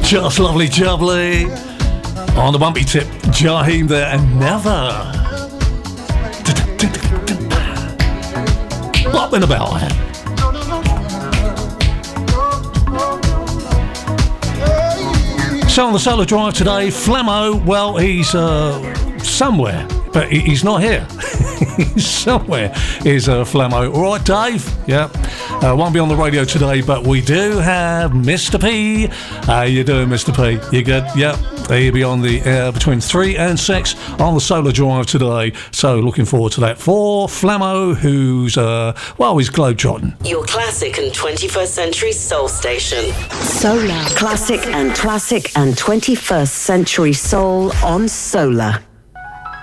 Just lovely jubbly. On the bumpy tip, Jaheim there and Never. Bopping about. So on the Solar Drive today, Flammo, well, he's somewhere, but he's not here. He's somewhere, is Flammo. All right, Dave? Yeah. Won't be on the radio today, but we do have Mr. P. How you doing, Mr. P? You good? Yep. He'll be on the air between 3 and 6 on the Solar Drive today. So looking forward to that for Flammo, who's, he's globetrotting. Your classic and 21st century soul station. Solar. Classic and 21st century soul on Solar.